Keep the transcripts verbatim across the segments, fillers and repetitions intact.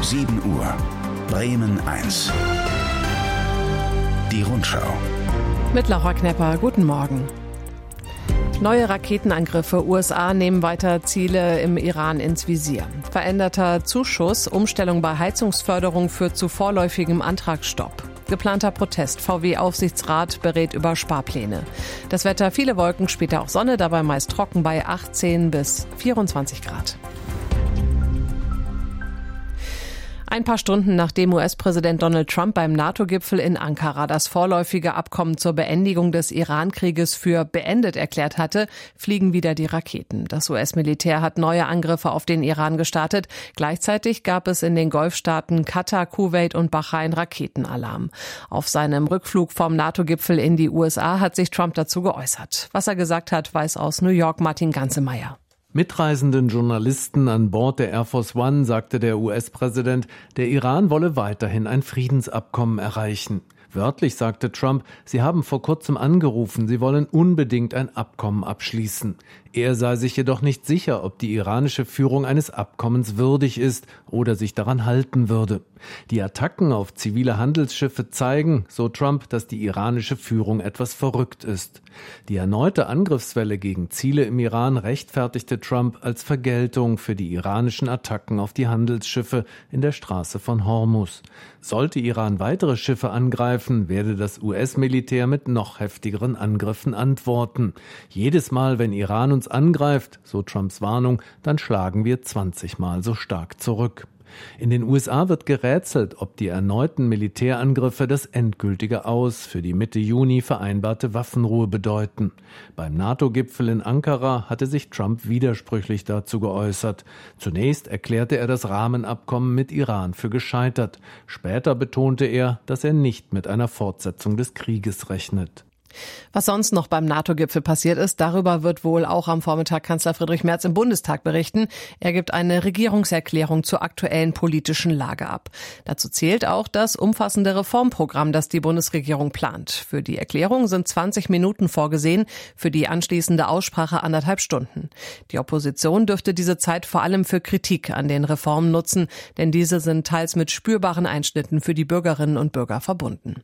sieben Uhr. Bremen eins. Die Rundschau. Mit Laura Knepper, guten Morgen. Neue Raketenangriffe. U S A nehmen weiter Ziele im Iran ins Visier. Veränderter Zuschuss. Umstellung bei Heizungsförderung führt zu vorläufigem Antragsstopp. Geplanter Protest. V W-Aufsichtsrat berät über Sparpläne. Das Wetter, viele Wolken, später auch Sonne, dabei meist trocken bei achtzehn bis vierundzwanzig Grad. Ein paar Stunden nachdem U S-Präsident Donald Trump beim NATO-Gipfel in Ankara das vorläufige Abkommen zur Beendigung des Iran-Krieges für beendet erklärt hatte, fliegen wieder die Raketen. Das U S-Militär hat neue Angriffe auf den Iran gestartet. Gleichzeitig gab es in den Golfstaaten Katar, Kuwait und Bahrain Raketenalarm. Auf seinem Rückflug vom NATO-Gipfel in die U S A hat sich Trump dazu geäußert. Was er gesagt hat, weiß aus New York Martin Ganzemeyer. Mitreisenden Journalisten an Bord der Air Force One sagte der U S-Präsident, der Iran wolle weiterhin ein Friedensabkommen erreichen. Wörtlich sagte Trump, sie haben vor kurzem angerufen, sie wollen unbedingt ein Abkommen abschließen. Er sei sich jedoch nicht sicher, ob die iranische Führung eines Abkommens würdig ist oder sich daran halten würde. Die Attacken auf zivile Handelsschiffe zeigen, so Trump, dass die iranische Führung etwas verrückt ist. Die erneute Angriffswelle gegen Ziele im Iran rechtfertigte Trump als Vergeltung für die iranischen Attacken auf die Handelsschiffe in der Straße von Hormuz. Sollte Iran weitere Schiffe angreifen, werde das U S-Militär mit noch heftigeren Angriffen antworten. Jedes Mal, wenn Iran uns angreift, so Trumps Warnung, dann schlagen wir zwanzig Mal so stark zurück. In den U S A wird gerätselt, ob die erneuten Militärangriffe das endgültige Aus für die Mitte Juni vereinbarte Waffenruhe bedeuten. Beim NATO-Gipfel in Ankara hatte sich Trump widersprüchlich dazu geäußert. Zunächst erklärte er das Rahmenabkommen mit Iran für gescheitert. Später betonte er, dass er nicht mit einer Fortsetzung des Krieges rechnet. Was sonst noch beim NATO-Gipfel passiert ist, darüber wird wohl auch am Vormittag Kanzler Friedrich Merz im Bundestag berichten. Er gibt eine Regierungserklärung zur aktuellen politischen Lage ab. Dazu zählt auch das umfassende Reformprogramm, das die Bundesregierung plant. Für die Erklärung sind zwanzig Minuten vorgesehen, für die anschließende Aussprache anderthalb Stunden. Die Opposition dürfte diese Zeit vor allem für Kritik an den Reformen nutzen, denn diese sind teils mit spürbaren Einschnitten für die Bürgerinnen und Bürger verbunden.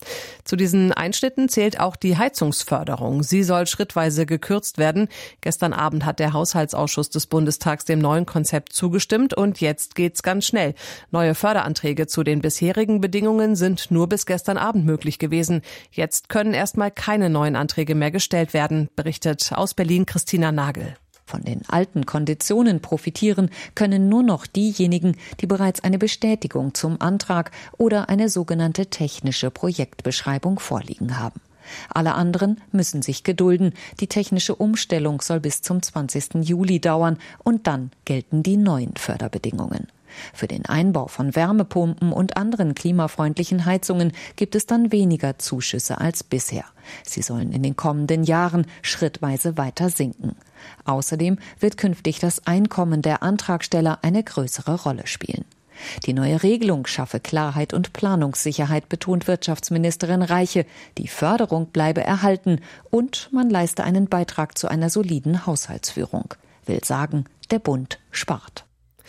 Zu diesen Einschnitten zählt auch die Heizungsförderung. Sie soll schrittweise gekürzt werden. Gestern Abend hat der Haushaltsausschuss des Bundestags dem neuen Konzept zugestimmt und jetzt geht's ganz schnell. Neue Förderanträge zu den bisherigen Bedingungen sind nur bis gestern Abend möglich gewesen. Jetzt können erstmal keine neuen Anträge mehr gestellt werden, berichtet aus Berlin Christina Nagel. Von den alten Konditionen profitieren können nur noch diejenigen, die bereits eine Bestätigung zum Antrag oder eine sogenannte technische Projektbeschreibung vorliegen haben. Alle anderen müssen sich gedulden. Die technische Umstellung soll bis zum zwanzigsten Juli dauern und dann gelten die neuen Förderbedingungen. Für den Einbau von Wärmepumpen und anderen klimafreundlichen Heizungen gibt es dann weniger Zuschüsse als bisher. Sie sollen in den kommenden Jahren schrittweise weiter sinken. Außerdem wird künftig das Einkommen der Antragsteller eine größere Rolle spielen. Die neue Regelung schaffe Klarheit und Planungssicherheit, betont Wirtschaftsministerin Reiche. Die Förderung bleibe erhalten und man leiste einen Beitrag zu einer soliden Haushaltsführung. Will sagen, der Bund spart.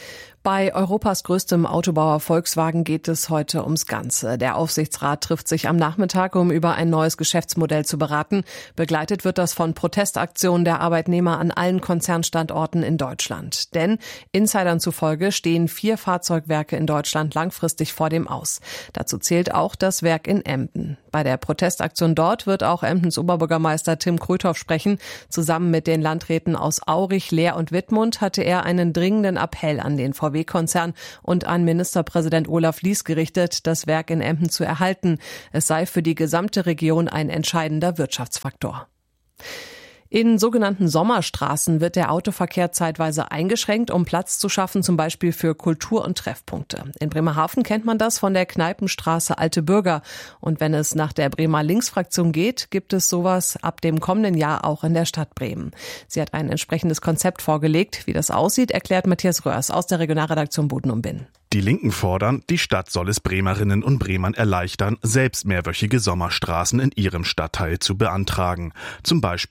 Bei Europas größtem Autobauer Volkswagen geht es heute ums Ganze. Der Aufsichtsrat trifft sich am Nachmittag, um über ein neues Geschäftsmodell zu beraten. Begleitet wird das von Protestaktionen der Arbeitnehmer an allen Konzernstandorten in Deutschland. Denn Insidern zufolge stehen vier Fahrzeugwerke in Deutschland langfristig vor dem Aus. Dazu zählt auch das Werk in Emden. Bei der Protestaktion dort wird auch Emdens Oberbürgermeister Tim Krüthoff sprechen. Zusammen mit den Landräten aus Aurich, Leer und Wittmund hatte er einen dringenden Appell an den V W-Konzern und an Ministerpräsident Olaf Lies gerichtet, das Werk in Emden zu erhalten. Es sei für die gesamte Region ein entscheidender Wirtschaftsfaktor. In sogenannten Sommerstraßen wird der Autoverkehr zeitweise eingeschränkt, um Platz zu schaffen, zum Beispiel für Kultur- und Treffpunkte. In Bremerhaven kennt man das von der Kneipenstraße Alte Bürger. Und wenn es nach der Bremer Linksfraktion geht, gibt es sowas ab dem kommenden Jahr auch in der Stadt Bremen. Sie hat ein entsprechendes Konzept vorgelegt. Wie das aussieht, erklärt Matthias Röhrs aus der Regionalredaktion Boden und Binn. Die Linken fordern, die Stadt soll es Bremerinnen und Bremern erleichtern, selbst mehrwöchige Sommerstraßen in ihrem Stadtteil zu beantragen. Zum Beispiel, indem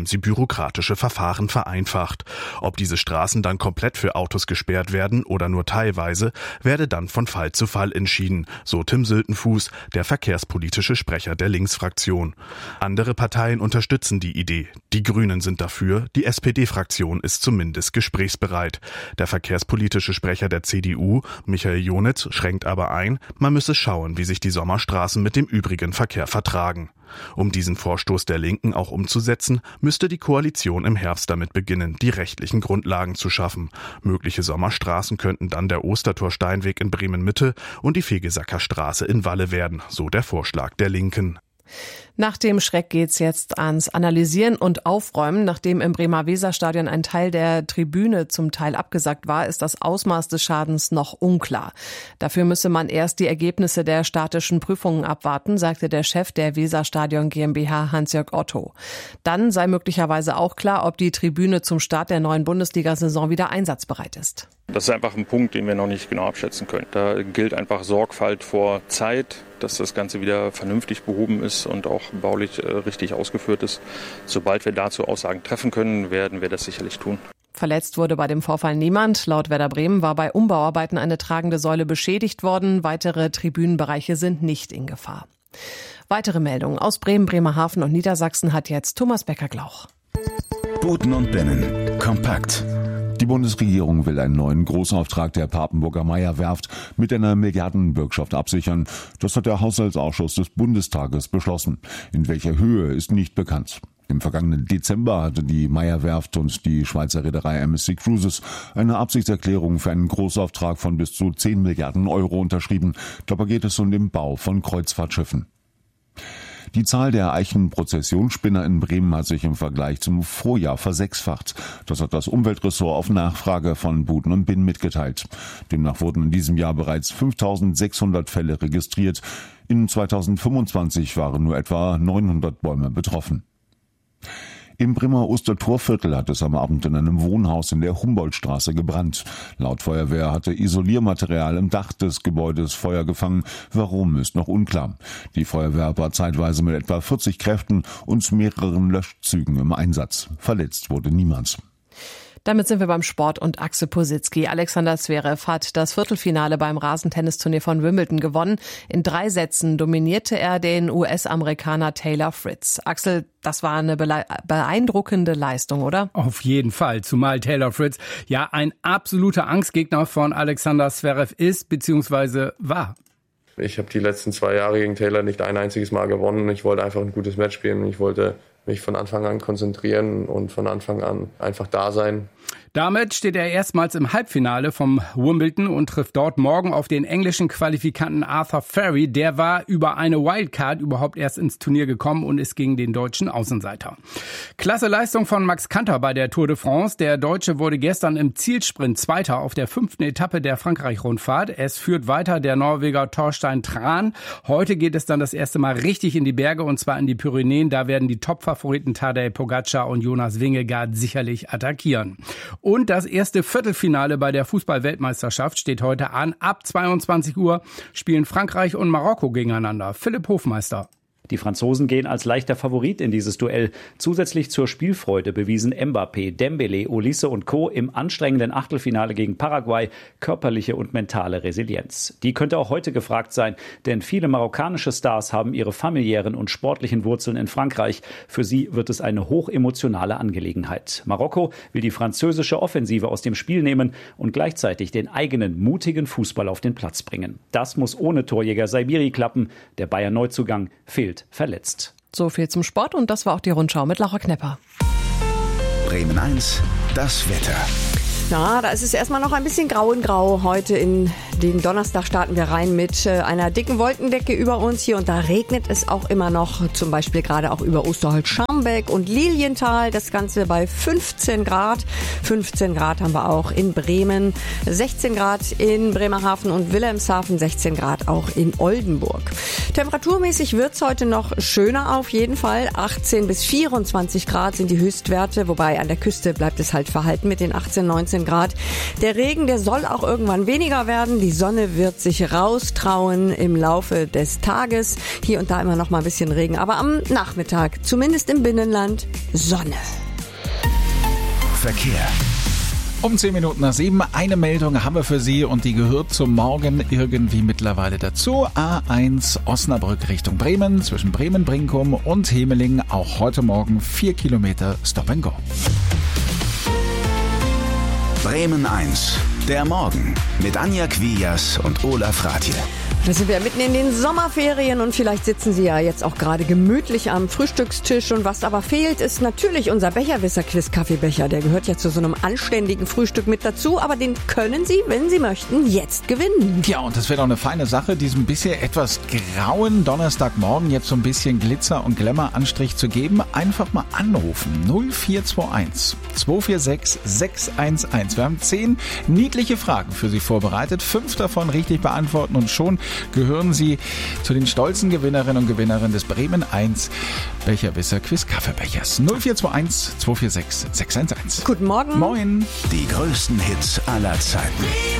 indem sie bürokratische Verfahren vereinfacht. Ob diese Straßen dann komplett für Autos gesperrt werden oder nur teilweise, werde dann von Fall zu Fall entschieden, so Tim Sültenfuß, der verkehrspolitische Sprecher der Linksfraktion. Andere Parteien unterstützen die Idee. Die Grünen sind dafür, die S P D-Fraktion ist zumindest gesprächsbereit. Der verkehrspolitische Sprecher der C D U, Michael Jonitz, schränkt aber ein, man müsse schauen, wie sich die Sommerstraßen mit dem übrigen Verkehr vertragen. Um diesen Vorstoß der Linken auch umzusetzen, müsste die Koalition im Herbst damit beginnen, die rechtlichen Grundlagen zu schaffen. Mögliche Sommerstraßen könnten dann der Ostertor-Steinweg in Bremen-Mitte und die Fegesacker Straße in Walle werden, so der Vorschlag der Linken. Nach dem Schreck geht's jetzt ans Analysieren und Aufräumen. Nachdem im Bremer Weserstadion ein Teil der Tribüne zum Teil abgesackt war, ist das Ausmaß des Schadens noch unklar. Dafür müsse man erst die Ergebnisse der statischen Prüfungen abwarten, sagte der Chef der Weserstadion GmbH Hans-Jörg Otto. Dann sei möglicherweise auch klar, ob die Tribüne zum Start der neuen Bundesliga-Saison wieder einsatzbereit ist. Das ist einfach ein Punkt, den wir noch nicht genau abschätzen können. Da gilt einfach Sorgfalt vor Zeit, dass das Ganze wieder vernünftig behoben ist und auch baulich äh, richtig ausgeführt ist. Sobald wir dazu Aussagen treffen können, werden wir das sicherlich tun. Verletzt wurde bei dem Vorfall niemand. Laut Werder Bremen war bei Umbauarbeiten eine tragende Säule beschädigt worden. Weitere Tribünenbereiche sind nicht in Gefahr. Weitere Meldungen aus Bremen, Bremerhaven und Niedersachsen hat jetzt Thomas Becker-Glauch. Buten und Binnen. Kompakt. Die Bundesregierung will einen neuen Großauftrag der Papenburger Meyer-Werft mit einer Milliardenbürgschaft absichern. Das hat der Haushaltsausschuss des Bundestages beschlossen. In welcher Höhe ist nicht bekannt. Im vergangenen Dezember hatte die Meyer-Werft und die Schweizer Reederei M S C Cruises eine Absichtserklärung für einen Großauftrag von bis zu zehn Milliarden Euro unterschrieben. Dabei geht es um den Bau von Kreuzfahrtschiffen. Die Zahl der Eichenprozessionsspinner in Bremen hat sich im Vergleich zum Vorjahr versechsfacht. Das hat das Umweltressort auf Nachfrage von Buten und Binnen mitgeteilt. Demnach wurden in diesem Jahr bereits fünftausendsechshundert Fälle registriert. In zweitausendfünfundzwanzig waren nur etwa neunhundert Bäume betroffen. Im Bremer Ostertorviertel hat es am Abend in einem Wohnhaus in der Humboldtstraße gebrannt. Laut Feuerwehr hatte Isoliermaterial im Dach des Gebäudes Feuer gefangen. Warum, ist noch unklar. Die Feuerwehr war zeitweise mit etwa vierzig Kräften und mehreren Löschzügen im Einsatz. Verletzt wurde niemand. Damit sind wir beim Sport und Axel Positzky. Alexander Zverev hat das Viertelfinale beim Rasentennisturnier von Wimbledon gewonnen. In drei Sätzen dominierte er den U S-Amerikaner Taylor Fritz. Axel, das war eine beeindruckende Leistung, oder? Auf jeden Fall, zumal Taylor Fritz ja ein absoluter Angstgegner von Alexander Zverev ist bzw. war. Ich habe die letzten zwei Jahre gegen Taylor nicht ein einziges Mal gewonnen. Ich wollte einfach ein gutes Match spielen. Ich wollte mich von Anfang an konzentrieren und von Anfang an einfach da sein. Damit steht er erstmals im Halbfinale vom Wimbledon und trifft dort morgen auf den englischen Qualifikanten Arthur Ferry. Der war über eine Wildcard überhaupt erst ins Turnier gekommen und ist gegen den deutschen Außenseiter. Klasse Leistung von Max Kanter bei der Tour de France. Der Deutsche wurde gestern im Zielsprint Zweiter auf der fünften Etappe der Frankreich-Rundfahrt. Es führt weiter der Norweger Torstein Tran. Heute geht es dann das erste Mal richtig in die Berge und zwar in die Pyrenäen. Da werden die Top-Favoriten Tadej Pogacar und Jonas Vingegaard sicherlich attackieren. Und das erste Viertelfinale bei der Fußball-Weltmeisterschaft steht heute an. Ab zweiundzwanzig Uhr spielen Frankreich und Marokko gegeneinander. Philipp Hofmeister. Die Franzosen gehen als leichter Favorit in dieses Duell. Zusätzlich zur Spielfreude bewiesen Mbappé, Dembélé, Olise und Co. im anstrengenden Achtelfinale gegen Paraguay körperliche und mentale Resilienz. Die könnte auch heute gefragt sein, denn viele marokkanische Stars haben ihre familiären und sportlichen Wurzeln in Frankreich. Für sie wird es eine hochemotionale Angelegenheit. Marokko will die französische Offensive aus dem Spiel nehmen und gleichzeitig den eigenen mutigen Fußball auf den Platz bringen. Das muss ohne Torjäger Saibiri klappen. Der Bayern-Neuzugang fehlt verletzt. So viel zum Sport und das war auch die Rundschau mit Laura Knepper. Bremen eins, das Wetter. Na, da ist es erstmal noch ein bisschen grau in grau. Heute in den Donnerstag starten wir rein mit einer dicken Wolkendecke über uns. Hier und da regnet es auch immer noch, zum Beispiel gerade auch über Osterholz-Scharmbeck und Lilienthal. Das Ganze bei fünfzehn Grad. fünfzehn Grad haben wir auch in Bremen, sechzehn Grad in Bremerhaven und Wilhelmshaven, sechzehn Grad auch in Oldenburg. Temperaturmäßig wird's heute noch schöner auf jeden Fall. achtzehn bis vierundzwanzig Grad sind die Höchstwerte, wobei an der Küste bleibt es halt verhalten mit den achtzehn, neunzehn Grad. Der Regen, der soll auch irgendwann weniger werden. Die Sonne wird sich raustrauen im Laufe des Tages. Hier und da immer noch mal ein bisschen Regen, aber am Nachmittag, zumindest im Binnenland, Sonne. Verkehr. Um zehn Minuten nach sieben, eine Meldung haben wir für Sie und die gehört zum Morgen irgendwie mittlerweile dazu. A eins Osnabrück Richtung Bremen, zwischen Bremen-Brinkum und Hemeling, auch heute Morgen vier Kilometer Stop and Go. Bremen eins, der Morgen mit Anja Quias und Olaf Rathje. Da sind wir mitten in den Sommerferien und vielleicht sitzen Sie ja jetzt auch gerade gemütlich am Frühstückstisch. Und was aber fehlt, ist natürlich unser Becherwisser-Quiz-Kaffeebecher. Der gehört ja zu so einem anständigen Frühstück mit dazu, aber den können Sie, wenn Sie möchten, jetzt gewinnen. Ja, und das wäre doch eine feine Sache, diesem bisher etwas grauen Donnerstagmorgen jetzt so ein bisschen Glitzer und Glamour-Anstrich zu geben. Einfach mal anrufen. null vier zwei eins, zwei vier sechs, sechs eins eins. Wir haben zehn niedliche Fragen für Sie vorbereitet. Fünf davon richtig beantworten und schon gehören Sie zu den stolzen Gewinnerinnen und Gewinnern des Bremen eins Becherwisser Quiz Kaffeebechers. null vier zwei eins, zwei vier sechs, sechs eins eins. Guten Morgen. Moin. Die größten Hits aller Zeiten.